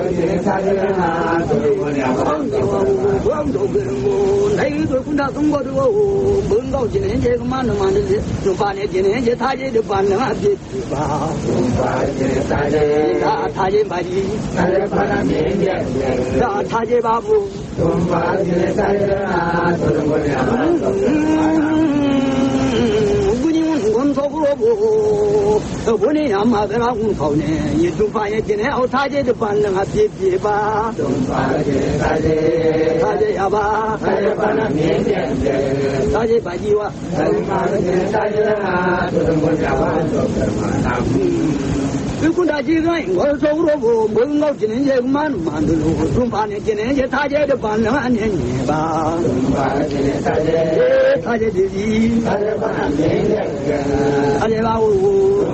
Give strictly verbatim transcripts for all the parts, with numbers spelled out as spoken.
나이도 군다 동거도 뭔가 지는 제 그만은 만들지 좀 반에 지는 제 타제도 반는 앞에 봐 다 타제 바지 다 타제 바부 우군이는 건속으로 보고 본인이 아마더라고 가오네 이 중반에 지네 어 타제도 반는 앞에 봐 타제 야바 타제 바지와 군다 지금 월속으로 뭐 뭔가 지는 제만 만들고 중반에 지는 제 타제도 반는 아니니 봐 타제지 타제 바우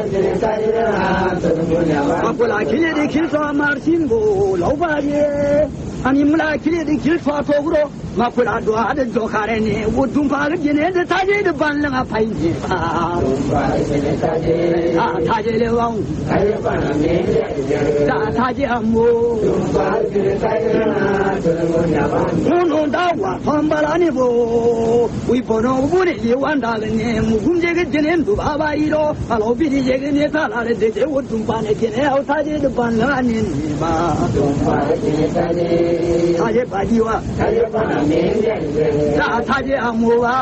아고라 길에 길서 마르신고 로바예 아니 몰라 길에 길서 속으로 마쿠라도 하던 조카래니 우중파가 지내는 타제도 반능 아파이니 아 타제래 왕 자 타제 암모 오노다와 선발아니고 위보노 우리 이완다네 무금제게 지낸 두바바이로 알로비리 제게 살아래 대제 우중파네 지내 타제도 반능 아니니 마 타제 바지와 자 타제 암모와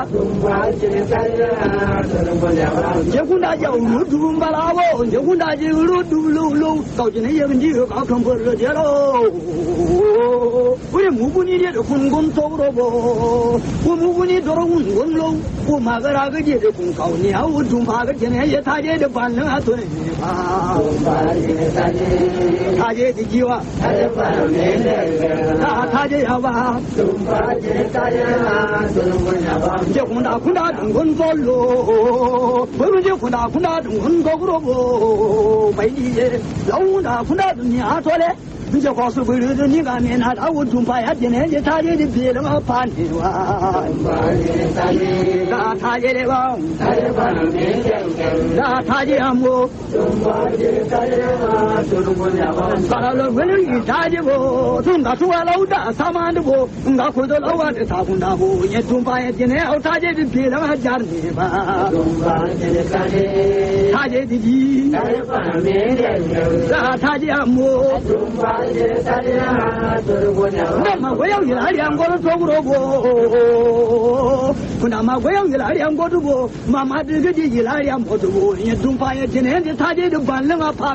제군다자 우두발아고 제군다지 우루두루루 가지네 여긴지 가컴버러제로 우리 무군이래도 군군 속으로 보 무군이 돌아온 건로 우마가라 그제도 군가오니야 우중파가 지네 타제도 반능아 되니 타제지 지와 자 타제 야바 제 군다 군다 등군 솔로 버르제 군다 군다 등군 거꾸로 보 바이제 라운다 군다 두니아 소래 이제 가서 버르드 니가 내나 우중 봐야 되네 이제 타제지 비르마 파니와 나 타제래 왕 나 타제 암모 사라로 버르기 타제고 좀다 좋아라우다 사만도 나 고도 라와데 타군다고 예 좀봐야 되네 어 타제지 비르마 자르니 봐 타제지 나 타제 암모 나마 고향이 라리안고를 속으로 보 나마 고향이 라리안고도 보 마마들 그지 라리안 보도 보 이 둥파에 지내는데 타제도 반능 아파